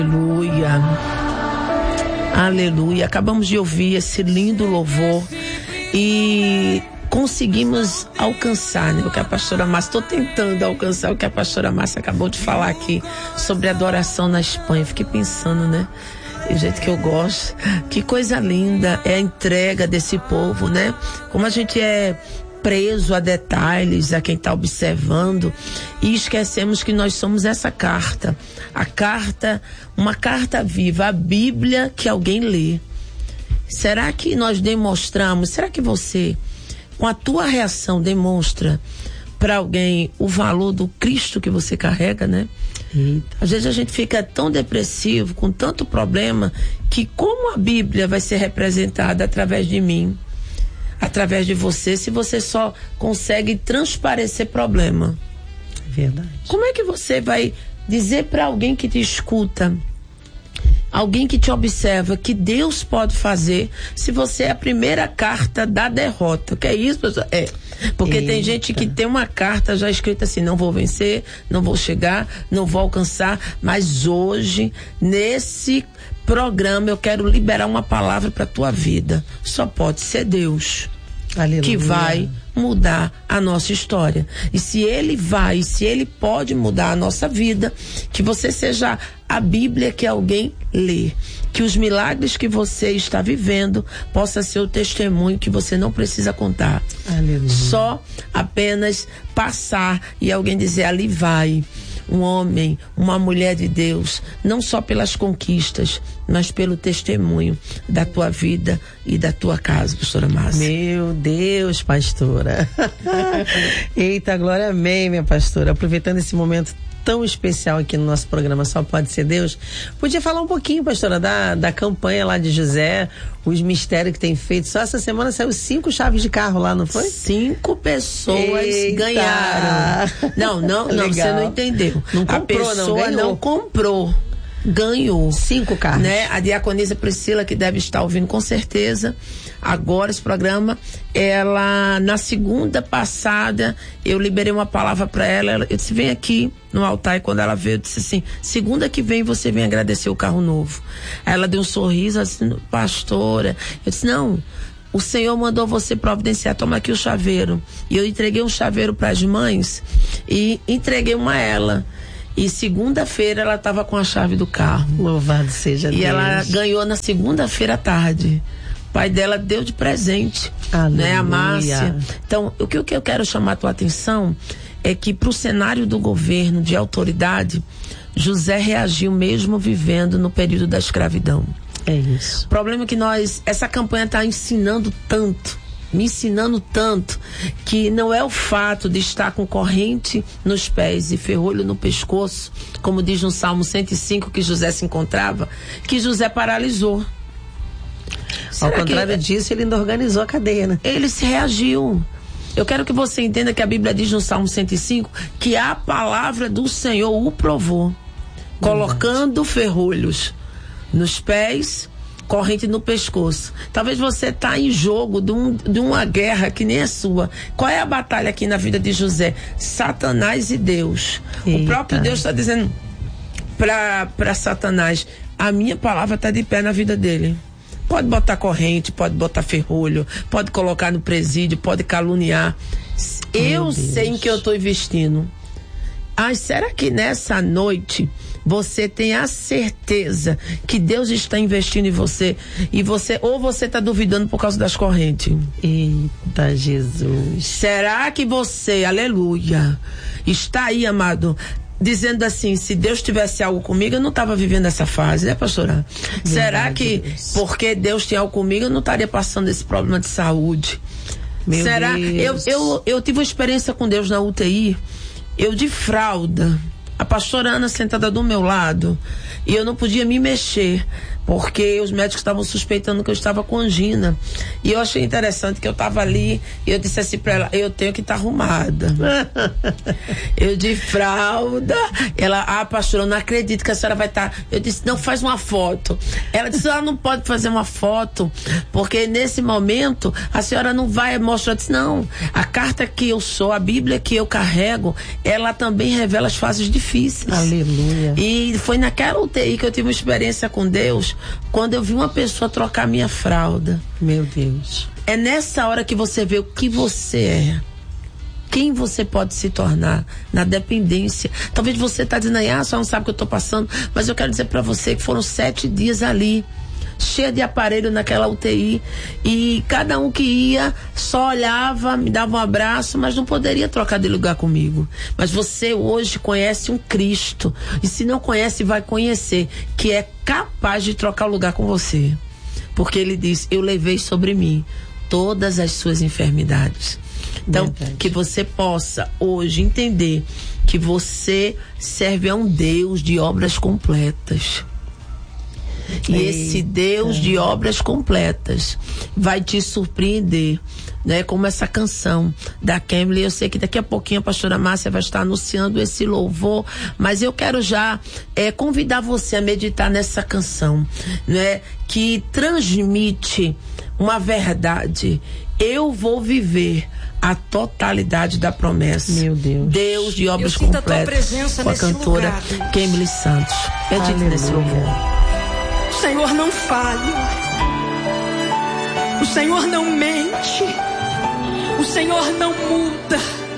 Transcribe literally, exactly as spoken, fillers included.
Aleluia. Aleluia. Acabamos de ouvir esse lindo louvor e conseguimos alcançar, né? O que a pastora Márcia, estou tentando alcançar o que a pastora Márcia acabou de falar aqui sobre adoração na Espanha. Fiquei pensando, né? Do jeito que eu gosto. Que coisa linda é a entrega desse povo, né? Como a gente é preso a detalhes, a quem está observando, e esquecemos que nós somos essa carta, a carta, uma carta viva, a Bíblia que alguém lê. Será que nós demonstramos, será que você, com a tua reação, demonstra para alguém o valor do Cristo que você carrega, né? Eita. Às vezes a gente fica tão depressivo, com tanto problema, que como a Bíblia vai ser representada através de mim, através de você, se você só consegue transparecer problema? Verdade. Como é que você vai dizer para alguém que te escuta, alguém que te observa, que Deus pode fazer, se você é a primeira carta da derrota? O que é isso, pessoal? É. Porque Eita. Tem gente que tem uma carta já escrita assim: não vou vencer, não vou chegar, não vou alcançar. Mas hoje, nesse programa, eu quero liberar uma palavra para tua vida. Só pode ser Deus. Aleluia. Que vai mudar a nossa história. E se Ele vai, se Ele pode mudar a nossa vida, que você seja a Bíblia que alguém lê. Que os milagres que você está vivendo possa ser o testemunho que você não precisa contar. Aleluia. Só apenas passar e alguém dizer: ali vai um homem, uma mulher de Deus, não só pelas conquistas, mas pelo testemunho da tua vida e da tua casa, pastora Márcia. Meu Deus, pastora. Eita, glória, amém, minha pastora. Aproveitando esse momento tão especial aqui no nosso programa Só Pode Ser Deus, podia falar um pouquinho, pastora, da, da campanha lá de José, os mistérios que tem feito. Só essa semana saiu cinco chaves de carro lá, não foi? Cinco pessoas Eita. ganharam. Não, não, não, você não entendeu. Não comprou, a pessoa não, não comprou. Ganhou. Cinco carros. Né? A diaconisa Priscila, que deve estar ouvindo com certeza agora esse programa, ela, na segunda passada, eu liberei uma palavra para ela, ela, eu disse: vem aqui no altar. E quando ela veio, eu disse assim: segunda que vem você vem agradecer o carro novo. Aí ela deu um sorriso assim: pastora. Eu disse: não, o Senhor mandou você providenciar, toma aqui o chaveiro. E eu entreguei um chaveiro para as mães e entreguei uma a ela. E segunda-feira ela estava com a chave do carro. Louvado seja e Deus. E ela ganhou na segunda-feira à tarde. O pai dela deu de presente, Aleluia. Né, a Márcia. Então, o que, o que eu quero chamar a tua atenção é que para o cenário do governo, de autoridade, José reagiu mesmo vivendo no período da escravidão. É isso. O problema é que nós, essa campanha está ensinando tanto, me ensinando tanto, que não é o fato de estar com corrente nos pés e ferrolho no pescoço, como diz no Salmo cento e cinco que José se encontrava, que José paralisou. Será Ao contrário que... disso, ele ainda organizou a cadeia, né? Ele se reagiu. Eu quero que você entenda que a Bíblia diz no Salmo cento e cinco que a palavra do Senhor o provou, colocando ferrolhos nos pés, corrente no pescoço. Talvez você está em jogo de, um, de uma guerra que nem é sua. Qual é a batalha aqui na vida de José? Satanás e Deus. Eita. O próprio Deus está dizendo para Satanás: a minha palavra está de pé na vida dele. Pode botar corrente, pode botar ferrolho, pode colocar no presídio, pode caluniar. Eu sei em que eu estou investindo. Ai, será que nessa noite você tem a certeza que Deus está investindo em você e você, ou você está duvidando por causa das correntes? Eita, Jesus. Será que você, aleluia, está aí, amado, dizendo assim: se Deus tivesse algo comigo, eu não estava vivendo essa fase, né, pastora? Verdade. Será que Deus. Porque Deus tem algo comigo, eu não estaria passando esse problema de saúde? Meu Será? Deus. Eu, eu, eu tive uma experiência com Deus na U T I, eu de fralda, a pastora Ana sentada do meu lado, e eu não podia me mexer, porque os médicos estavam suspeitando que eu estava com angina. E eu achei interessante que eu estava ali, e eu disse assim para ela: eu tenho que estar tá arrumada. Eu de fralda. Ela: ah, pastora, eu não acredito que a senhora vai estar. Tá. Eu disse: não, faz uma foto. Ela disse: ela não pode fazer uma foto, porque nesse momento a senhora não vai mostrar. Eu disse: não, a carta que eu sou, a Bíblia que eu carrego, ela também revela as fases difíceis. difíceis. Aleluia. E foi naquela U T I que eu tive uma experiência com Deus, quando eu vi uma pessoa trocar minha fralda. Meu Deus. É nessa hora que você vê o que você é. Quem você pode se tornar na dependência. Talvez você está dizendo, ah, só não sabe o que eu estou passando, mas eu quero dizer para você que foram sete dias ali, cheia de aparelho naquela U T I, e cada um que ia só olhava, me dava um abraço, mas não poderia trocar de lugar comigo. Mas você hoje conhece um Cristo, e se não conhece, vai conhecer, que é capaz de trocar o lugar com você, porque ele diz, eu levei sobre mim todas as suas enfermidades. Então, verdade, que você possa hoje entender que você serve a um Deus de obras completas. E Eita. Esse Deus de obras completas vai te surpreender, né? Como essa canção da Kemily. Eu sei que daqui a pouquinho a pastora Márcia vai estar anunciando esse louvor, mas eu quero já é, convidar você a meditar nessa canção, né? Que transmite uma verdade. Eu vou viver a totalidade da promessa. Meu Deus. Deus de obras completas. Com a cantora Kemily Santos. Medite nesse louvor. O Senhor não falha. O Senhor não mente. O Senhor não muda.